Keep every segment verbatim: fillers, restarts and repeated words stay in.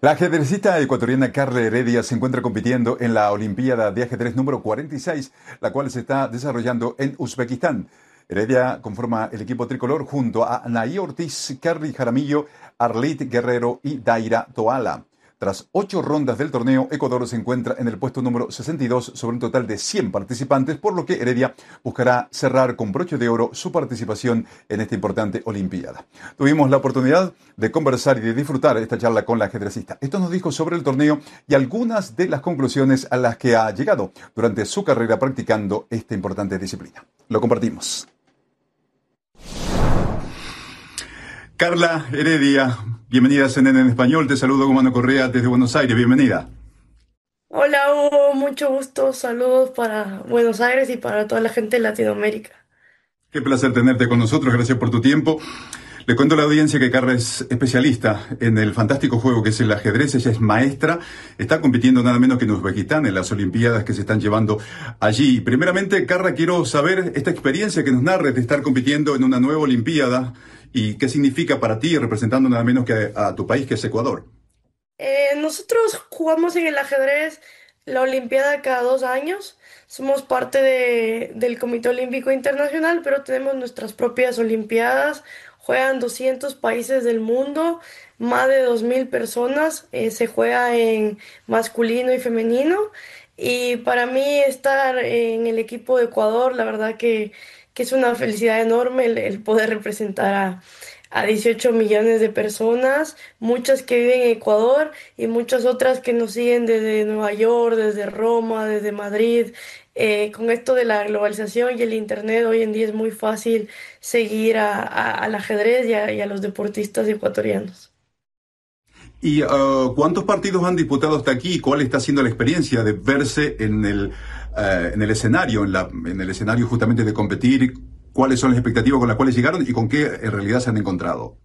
La ajedrecista ecuatoriana Carla Heredia se encuentra compitiendo en la Olimpiada de Ajedrez número cuarenta y seis, la cual se está desarrollando en Uzbekistán. Heredia conforma el equipo tricolor junto a Anaí Ortiz, Carly Jaramillo, Arlit Guerrero y Daira Toala. Tras ocho rondas del torneo, Ecuador se encuentra en el puesto número sesenta y dos sobre un total de cien participantes, por lo que Heredia buscará cerrar con broche de oro su participación en esta importante Olimpiada. Tuvimos la oportunidad de conversar y de disfrutar esta charla con la ajedrecista. Esto nos dijo sobre el torneo y algunas de las conclusiones a las que ha llegado durante su carrera practicando esta importante disciplina. Lo compartimos. Carla Heredia, bienvenida a C N N en Español. Te saludo con Mano Correa desde Buenos Aires. Bienvenida. Hola Hugo, mucho gusto, saludos para Buenos Aires y para toda la gente de Latinoamérica. Qué placer tenerte con nosotros. Gracias por tu tiempo. Le cuento a la audiencia que Carla es especialista en el fantástico juego que es el ajedrez. Ella es maestra. Está compitiendo nada menos que en Uzbekistán, en las Olimpiadas que se están llevando allí. Primeramente, Carla, quiero saber esta experiencia que nos narres de estar compitiendo en una nueva Olimpiada y qué significa para ti representando nada menos que a, a tu país, que es Ecuador. Eh, nosotros jugamos en el ajedrez la Olimpiada cada dos años. Somos parte de- del Comité Olímpico Internacional, pero tenemos nuestras propias Olimpiadas. Juegan doscientos países del mundo, más de dos mil personas. Eh, se juega en masculino y femenino. Y para mí estar en el equipo de Ecuador, la verdad que, que es una felicidad enorme el, el poder representar a, a dieciocho millones de personas, muchas que viven en Ecuador y muchas otras que nos siguen desde Nueva York, desde Roma, desde Madrid. Eh, con esto de la globalización y el internet, hoy en día es muy fácil seguir a- a- al ajedrez y a, y a los deportistas ecuatorianos. ¿Y uh, cuántos partidos han disputado hasta aquí? ¿Cuál está siendo la experiencia de verse en el, uh, en el escenario, en, la, en el escenario justamente de competir? ¿Cuáles son las expectativas con las cuales llegaron y con qué en realidad se han encontrado?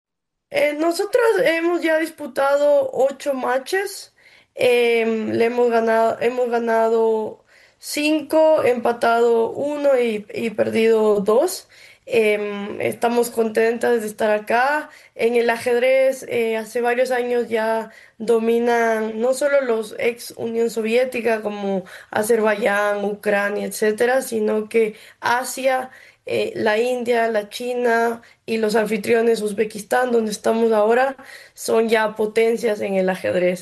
Eh, nosotros hemos ya disputado ocho matches. Em, le hemos ganado, hemos ganado cinco, empatado uno y, y perdido dos. Em, estamos contentas de estar acá. En el ajedrez, eh, hace varios años ya dominan no solo los ex Unión Soviética como Azerbaiyán, Ucrania, etcétera, sino que Asia, eh, la India, la China y los anfitriones Uzbekistán, donde estamos ahora, son ya potencias en el ajedrez.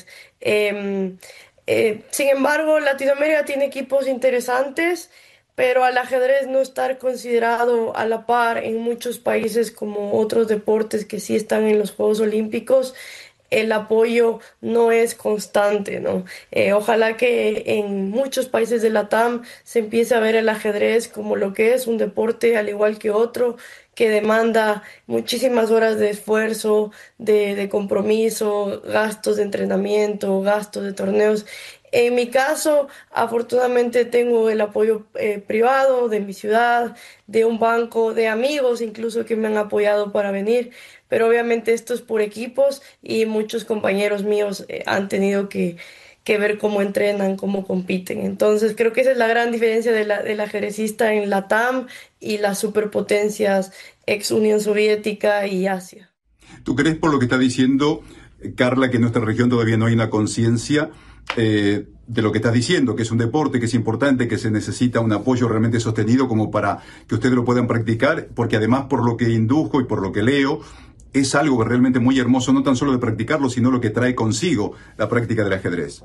Em, eh, Sin embargo, Latinoamérica tiene equipos interesantes, pero al ajedrez no estar considerado a la par en muchos países como otros deportes que sí están en los Juegos Olímpicos, el apoyo no es constante, ¿no? Eh, ojalá que en muchos países de la T A M se empiece a ver el ajedrez como lo que es un deporte al igual que otro, que demanda muchísimas horas de esfuerzo, de, de compromiso, gastos de entrenamiento, gastos de torneos. En mi caso, afortunadamente tengo el apoyo eh, privado de mi ciudad, de un banco, de amigos incluso que me han apoyado para venir, pero obviamente esto es por equipos y muchos compañeros míos eh, han tenido que, que ver cómo entrenan, cómo compiten. Entonces creo que esa es la gran diferencia de la, del ajedrecista en la T A M y las superpotencias ex Unión Soviética y Asia. ¿Tú crees por lo que está diciendo eh, Carla que en nuestra región todavía no hay una conciencia eh, de lo que estás diciendo, que es un deporte, que es importante, que se necesita un apoyo realmente sostenido como para que ustedes lo puedan practicar? Porque además por lo que induzco y por lo que leo, es algo realmente muy hermoso, no tan solo de practicarlo, sino lo que trae consigo la práctica del ajedrez.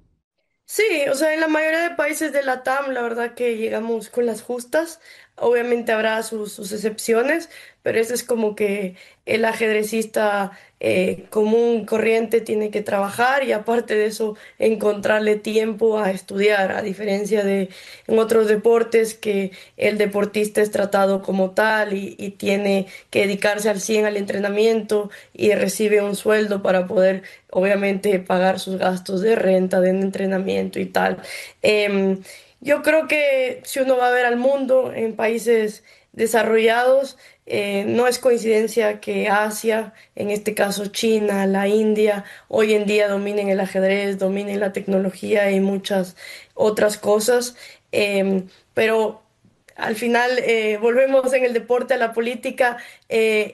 Sí, o sea, en la mayoría de países de la T A M, la verdad que llegamos con las justas. Obviamente habrá sus, sus excepciones, pero eso es como que el ajedrecista eh, común, corriente, tiene que trabajar y aparte de eso, encontrarle tiempo a estudiar, a diferencia de en otros deportes que el deportista es tratado como tal y, y tiene que dedicarse al cien al entrenamiento y recibe un sueldo para poder obviamente pagar sus gastos de renta, de entrenamiento y tal. Em, yo creo que si uno va a ver al mundo en países desarrollados, eh, no es coincidencia que Asia, en este caso China, la India, hoy en día dominen el ajedrez, dominen la tecnología y muchas otras cosas. Em, pero al final, eh, volvemos en el deporte a la política. eh,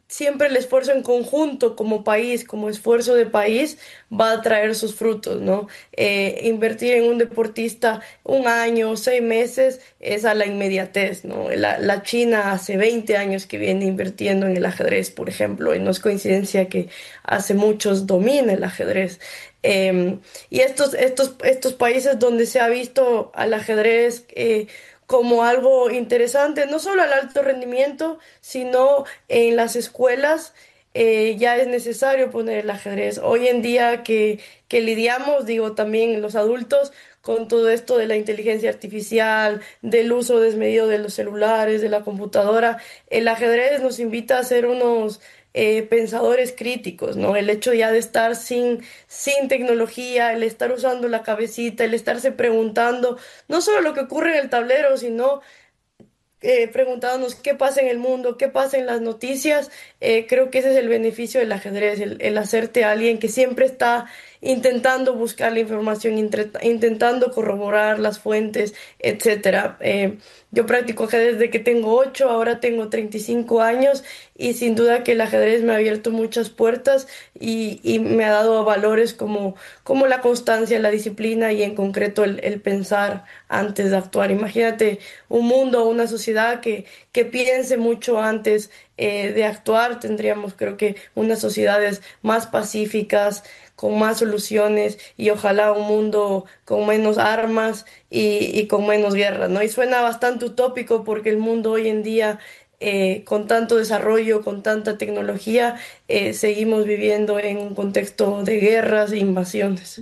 siempre el esfuerzo en conjunto como país, como esfuerzo de país, va a traer sus frutos, ¿no? Eh, invertir en un deportista un año, seis meses, es a la inmediatez, ¿no? La, la China hace veinte años que viene invirtiendo en el ajedrez, por ejemplo, y no es coincidencia que hace muchos domina el ajedrez. Em, y estos, estos, estos países donde se ha visto al ajedrez eh, como algo interesante, no solo al alto rendimiento, sino en las escuelas eh, ya es necesario poner el ajedrez. Hoy en día que, que lidiamos, digo también los adultos, con todo esto de la inteligencia artificial, del uso desmedido de los celulares, de la computadora, el ajedrez nos invita a ser unos eh, pensadores críticos, ¿no? El hecho ya de estar sin, sin tecnología, el estar usando la cabecita, el estarse preguntando no solo lo que ocurre en el tablero, sino eh, preguntándonos qué pasa en el mundo, qué pasa en las noticias. Eh, creo que ese es el beneficio del ajedrez, el, el hacerte alguien que siempre está intentando buscar la información, intre- intentando corroborar las fuentes, etcétera. Eh, yo practico ajedrez desde que tengo ocho, ahora tengo treinta y cinco años y sin duda que el ajedrez me ha abierto muchas puertas y, y me ha dado valores como, como la constancia, la disciplina y en concreto el, el pensar antes de actuar. Imagínate un mundo, una sociedad que, que piense mucho antes eh, de actuar. Tendríamos, creo que, unas sociedades más pacíficas, con más soluciones y ojalá un mundo con menos armas y, y con menos guerra, ¿no? Y suena bastante utópico porque el mundo hoy en día, eh, con tanto desarrollo, con tanta tecnología, eh, seguimos viviendo en un contexto de guerras e invasiones.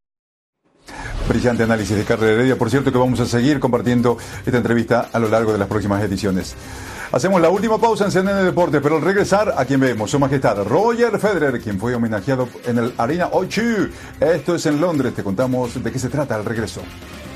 Brillante análisis de Carla Heredia. Por cierto que vamos a seguir compartiendo esta entrevista a lo largo de las próximas ediciones. Hacemos la última pausa en C N N Deportes, pero al regresar, a quien vemos, Su Majestad Roger Federer, quien fue homenajeado en el Arena O dos. Esto es en Londres. Te contamos de qué se trata al regreso.